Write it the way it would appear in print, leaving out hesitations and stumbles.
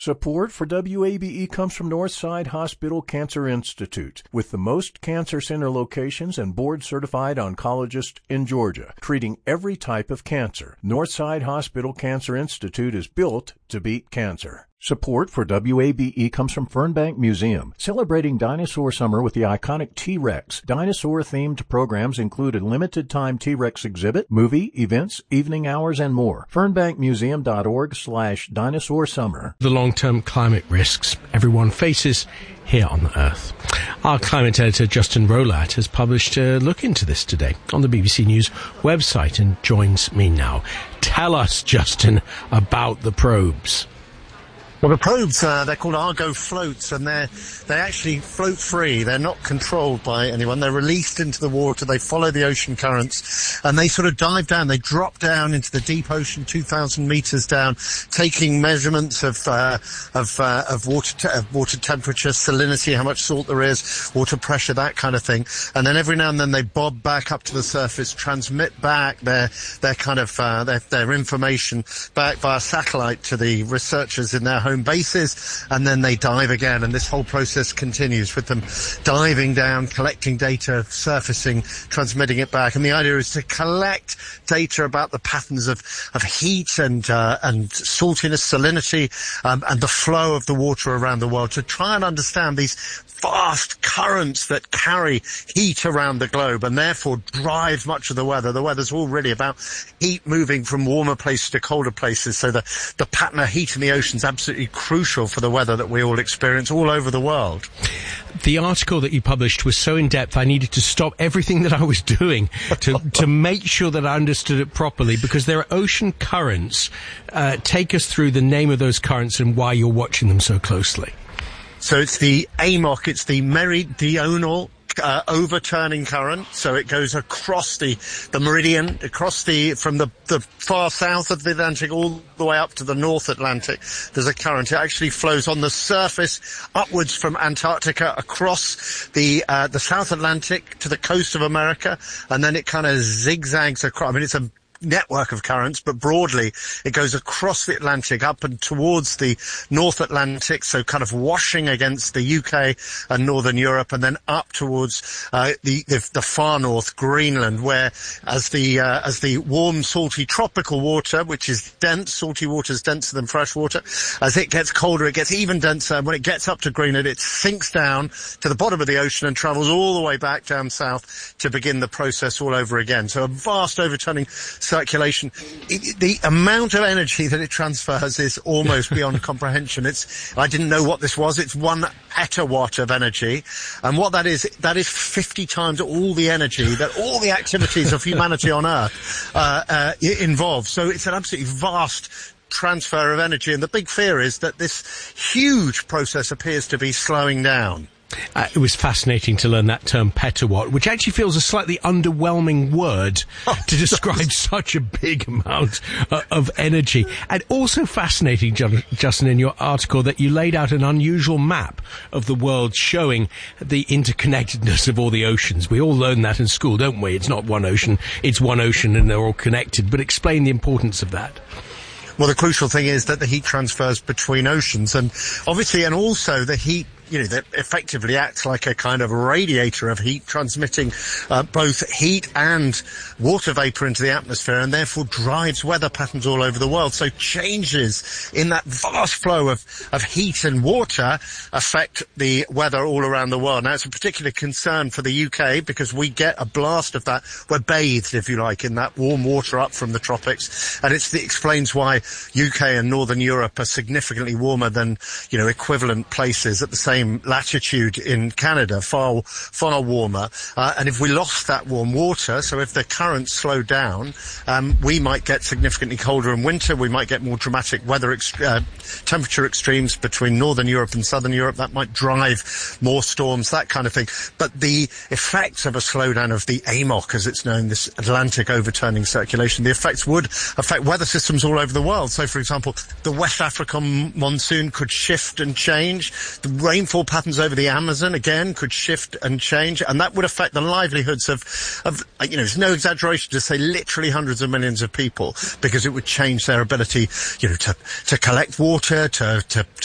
Support for WABE comes from Northside Hospital Cancer Institute, with the most cancer center locations and board-certified oncologists in Georgia, treating every type of cancer. Northside Hospital Cancer Institute is built to beat cancer. Support for WABE comes from Fernbank Museum, celebrating dinosaur summer with the iconic T-Rex. Dinosaur-themed programs include a limited-time T-Rex exhibit, movie, events, evening hours, and more. Fernbankmuseum.org/dinosaur summer. The long-term climate risks everyone faces here on Earth. Our climate editor, Justin Rolat, has published a look into this today on the BBC News website and joins me now. Tell us, Justin, about the probes. Well, the probes, they're called Argo floats, and they actually float free. They're not controlled by anyone. They're released into the water. They follow the ocean currents, and they sort of dive down. They drop down into the deep ocean, 2,000 meters down, taking measurements of water temperature, salinity, how much salt there is, water pressure, that kind of thing. And then every now and then they bob back up to the surface, transmit back their information back via satellite to the researchers in their home bases, and then they dive again, and this whole process continues with them diving down, collecting data, surfacing, transmitting it back. And the idea is to collect data about the patterns of heat and saltiness, salinity, and the flow of the water around the world, to try and understand these vast currents that carry heat around the globe and therefore drive much of the weather. The weather's all really about heat moving from warmer places to colder places, so the pattern of heat in the ocean is absolutely crucial for the weather that we all experience all over the world. The article that you published was so in-depth I needed to stop everything that I was doing to make sure that I understood it properly, because there are ocean currents. Take us through the name of those currents and why you're watching them so closely. So it's the AMOC, it's the meridional overturning current. So it goes across the meridian, from the far south of the Atlantic all the way up to the North Atlantic. There's a current. It actually flows on the surface upwards from Antarctica across the South Atlantic to the coast of America, and then it kind of zigzags across. I mean, it's a network of currents, but broadly it goes across the Atlantic up and towards the North Atlantic, so kind of washing against the UK and Northern Europe, and then up towards the far north, Greenland, where as the warm, salty tropical water, which is dense, salty water is denser than fresh water, as it gets colder, it gets even denser, and when it gets up to Greenland, it sinks down to the bottom of the ocean and travels all the way back down south to begin the process all over again. So a vast overturning circulation. The amount of energy that it transfers is almost beyond comprehension. I didn't know what this was. It's 1 petawatt of energy. And what that is 50 times all the energy that all the activities of humanity on Earth involve. So it's an absolutely vast transfer of energy. And the big fear is that this huge process appears to be slowing down. It was fascinating to learn that term petawatt, which actually feels a slightly underwhelming word to describe such a big amount of energy. And also fascinating, Justin, in your article, that you laid out an unusual map of the world showing the interconnectedness of all the oceans. We all learn that in school, don't we? It's not one ocean, it's one ocean and they're all connected. But explain the importance of that. Well, the crucial thing is that the heat transfers between oceans, and obviously, and also the heat, that effectively acts like a kind of radiator of heat, transmitting both heat and water vapor into the atmosphere, and therefore drives weather patterns all over the world. So changes in that vast flow of heat and water affect the weather all around the world. Now, it's a particular concern for the UK because we get a blast of that. We're bathed, if you like, in that warm water up from the tropics, and it explains why UK and Northern Europe are significantly warmer than, equivalent places at the same latitude in Canada, far warmer. And if we lost that warm water, so if the currents slowed down, we might get significantly colder in winter. We might get more dramatic weather temperature extremes between Northern Europe and Southern Europe. That might drive more storms, that kind of thing. But the effects of a slowdown of the AMOC, as it's known, this Atlantic overturning circulation, the effects would affect weather systems all over the world. So, for example, the West African monsoon could shift and change. The rainfall patterns over the Amazon, again, could shift and change, and that would affect the livelihoods of it's no exaggeration to say literally hundreds of millions of people, because it would change their ability, to collect water, to